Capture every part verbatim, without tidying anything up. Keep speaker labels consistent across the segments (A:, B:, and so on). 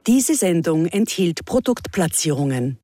A: Diese Sendung enthielt Produktplatzierungen.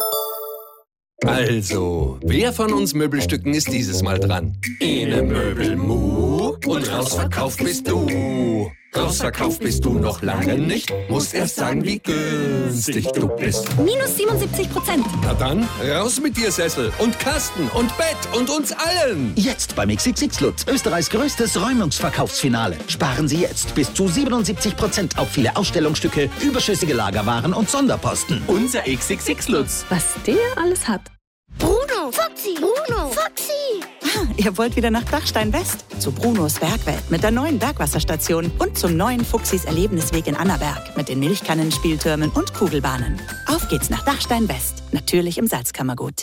B: Also, wer von uns Möbelstücken ist dieses Mal dran? Ene Möbelmu und rausverkauft bist du. Rausverkauft bist du noch lange nicht, musst erst sagen, wie günstig du bist.
C: Minus siebenundsiebzig Prozent.
B: Na dann, raus mit dir Sessel und Kasten und Bett und uns allen.
D: Jetzt beim X X X Lutz, Österreichs größtes Räumungsverkaufsfinale. Sparen Sie jetzt bis zu siebenundsiebzig Prozent auf viele Ausstellungsstücke, überschüssige Lagerwaren und Sonderposten.
E: Unser X X X Lutz.
C: Was der alles hat.
F: Bruno, Foxy, Bruno, Foxy.
A: Ah, ihr wollt wieder nach Dachstein West? Zu Brunos Bergwelt mit der neuen Bergwasserstation und zum neuen Fuchsis Erlebnisweg in Annaberg mit den Milchkannen, Spieltürmen und Kugelbahnen. Auf geht's nach Dachstein West, natürlich im Salzkammergut.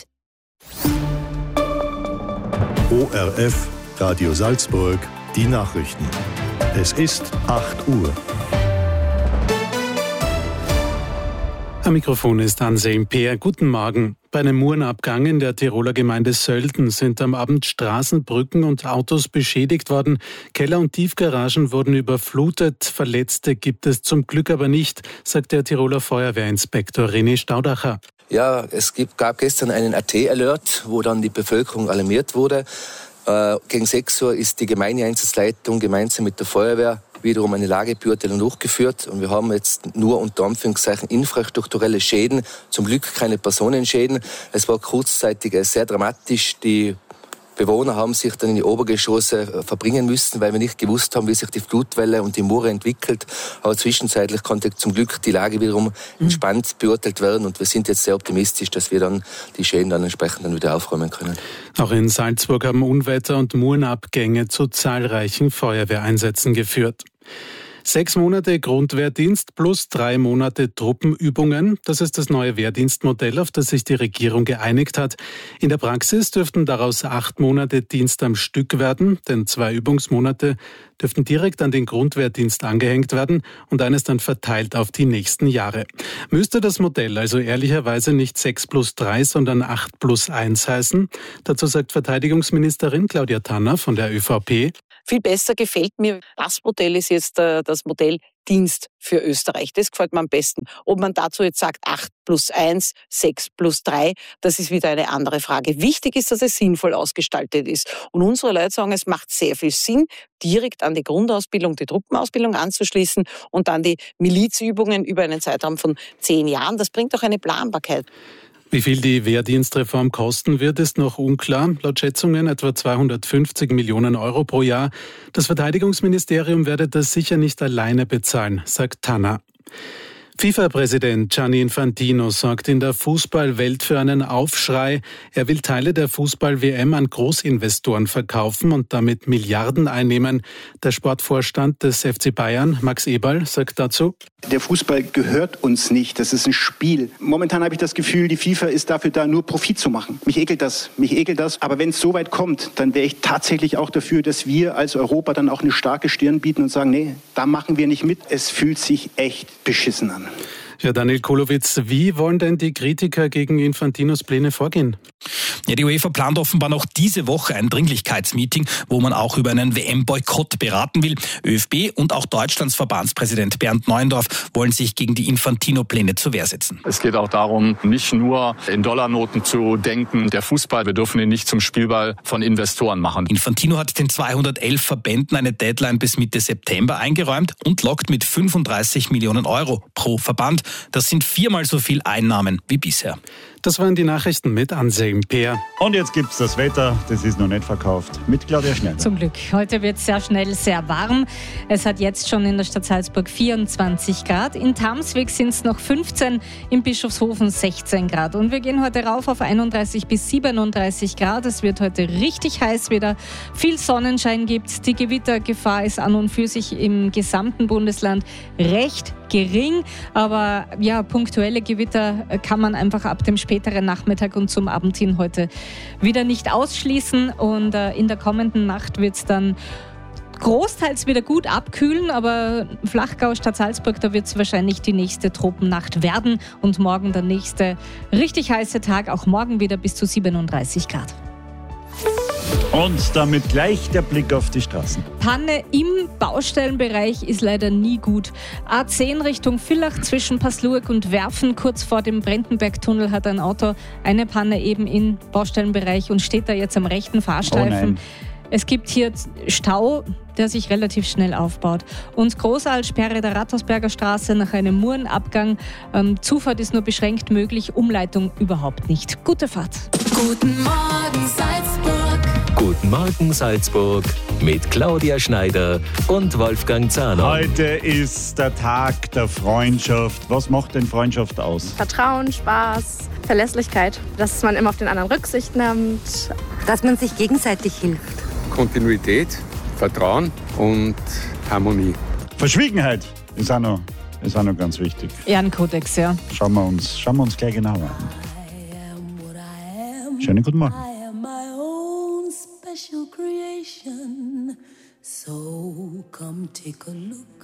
G: O R F, Radio Salzburg, die Nachrichten. Es ist acht Uhr.
H: Am Mikrofon ist Anselm Peer. Guten Morgen. Bei einem Murenabgang in der Tiroler Gemeinde Sölden sind am Abend Straßen, Brücken und Autos beschädigt worden. Keller und Tiefgaragen wurden überflutet. Verletzte gibt es zum Glück aber nicht, sagt der Tiroler Feuerwehrinspektor René Staudacher.
I: Ja, es gibt, gab gestern einen A T-Alert, wo dann die Bevölkerung alarmiert wurde. Äh, gegen sechs Uhr ist die Gemeindeeinsatzleitung gemeinsam mit der Feuerwehr wiederum eine Lagebeurteilung durchgeführt und wir haben jetzt nur unter Anführungszeichen infrastrukturelle Schäden, zum Glück keine Personenschäden. Es war kurzzeitig sehr dramatisch. Die Bewohner haben sich dann in die Obergeschosse verbringen müssen, weil wir nicht gewusst haben, wie sich die Flutwelle und die Mure entwickelt. Aber zwischenzeitlich konnte zum Glück die Lage wiederum entspannt beurteilt werden und wir sind jetzt sehr optimistisch, dass wir dann die Schäden dann entsprechend dann wieder aufräumen können.
H: Auch in Salzburg haben Unwetter und Murenabgänge zu zahlreichen Feuerwehreinsätzen geführt. Sechs Monate Grundwehrdienst plus drei Monate Truppenübungen. Das ist das neue Wehrdienstmodell, auf das sich die Regierung geeinigt hat. In der Praxis dürften daraus acht Monate Dienst am Stück werden, denn zwei Übungsmonate dürften direkt an den Grundwehrdienst angehängt werden und eines dann verteilt auf die nächsten Jahre. Müsste das Modell also ehrlicherweise nicht sechs plus drei, sondern acht plus eins heißen? Dazu sagt Verteidigungsministerin Claudia Tanner von der ÖVP.
J: Viel besser gefällt mir, das Modell ist jetzt äh, das Modell Dienst für Österreich. Das gefällt mir am besten. Ob man dazu jetzt sagt acht plus eins, sechs plus drei, das ist wieder eine andere Frage. Wichtig ist, dass es sinnvoll ausgestaltet ist. Und unsere Leute sagen, es macht sehr viel Sinn, direkt an die Grundausbildung, die Truppenausbildung anzuschließen und dann die Milizübungen über einen Zeitraum von zehn Jahren. Das bringt auch eine Planbarkeit.
H: Wie viel die Wehrdienstreform kosten wird, ist noch unklar. Laut Schätzungen etwa zweihundertfünfzig Millionen Euro pro Jahr. Das Verteidigungsministerium werde das sicher nicht alleine bezahlen, sagt Tanner. FIFA-Präsident Gianni Infantino sorgt in der Fußballwelt für einen Aufschrei. Er will Teile der Fußball-W M an Großinvestoren verkaufen und damit Milliarden einnehmen. Der Sportvorstand des F C Bayern, Max Eberl, sagt dazu:
K: Der Fußball gehört uns nicht, das ist ein Spiel. Momentan habe ich das Gefühl, die FIFA ist dafür da, nur Profit zu machen. Mich ekelt das, mich ekelt das. Aber wenn es so weit kommt, dann wäre ich tatsächlich auch dafür, dass wir als Europa dann auch eine starke Stirn bieten und sagen, nee, da machen wir nicht mit. Es fühlt sich echt beschissen an.
H: Ja, Daniel Kulowitz, wie wollen denn die Kritiker gegen Infantinos Pläne vorgehen?
E: Ja, die UEFA plant offenbar noch diese Woche ein Dringlichkeitsmeeting, wo man auch über einen W M-Boykott beraten will. ÖFB und auch Deutschlands Verbandspräsident Bernd Neuendorf wollen sich gegen die Infantino-Pläne zur Wehr setzen.
L: Es geht auch darum, nicht nur in Dollarnoten zu denken. Der Fußball, wir dürfen ihn nicht zum Spielball von Investoren machen.
E: Infantino hat den zweihundertelf Verbänden eine Deadline bis Mitte September eingeräumt und lockt mit fünfunddreißig Millionen Euro pro Verband. Das sind viermal so viel Einnahmen wie bisher.
H: Das waren die Nachrichten mit Anselm Peer.
M: Und jetzt gibt's das Wetter, das ist noch nicht verkauft, mit Claudia Schneider.
N: Zum Glück. Heute wird es sehr schnell sehr warm. Es hat jetzt schon in der Stadt Salzburg vierundzwanzig Grad. In Tamsweg sind es noch fünfzehn, in Bischofshofen sechzehn Grad. Und wir gehen heute rauf auf einunddreißig bis siebenunddreißig Grad. Es wird heute richtig heiß wieder. Viel Sonnenschein gibt's. Die Gewittergefahr ist an und für sich im gesamten Bundesland recht gering. Aber ja, punktuelle Gewitter kann man einfach ab dem späteren Nachmittag und zum Abend hin heute wieder nicht ausschließen. Und äh, in der kommenden Nacht wird es dann großteils wieder gut abkühlen, aber Flachgau, Stadt Salzburg, da wird es wahrscheinlich die nächste Tropennacht werden und morgen der nächste richtig heiße Tag, auch morgen wieder bis zu siebenunddreißig Grad.
M: Und damit gleich der Blick auf die Straßen.
N: Panne im Baustellenbereich ist leider nie gut. A zehn Richtung Villach zwischen Passlurg und Werfen, kurz vor dem Brentenbergtunnel, hat ein Auto eine Panne eben im Baustellenbereich und steht da jetzt am rechten Fahrstreifen.
M: Oh
N: es gibt hier Stau, der sich relativ schnell aufbaut. Und Großalsperre der Rathausberger Straße nach einem Murenabgang. Ähm, Zufahrt ist nur beschränkt möglich, Umleitung überhaupt nicht. Gute Fahrt.
O: Guten Morgen Salzburg.
P: Guten Morgen Salzburg mit Claudia Schneider und Wolfgang Zahner.
M: Heute ist der Tag der Freundschaft. Was macht denn Freundschaft aus?
Q: Vertrauen, Spaß, Verlässlichkeit, dass man immer auf den anderen Rücksicht nimmt.
R: Dass man sich gegenseitig hilft.
S: Kontinuität, Vertrauen und Harmonie.
M: Verschwiegenheit ist auch noch, ist auch noch ganz wichtig.
N: Ehrenkodex, ja.
M: Schauen wir uns, schauen wir uns gleich genauer an. Schönen guten Morgen.
O: Special creation, so come take a look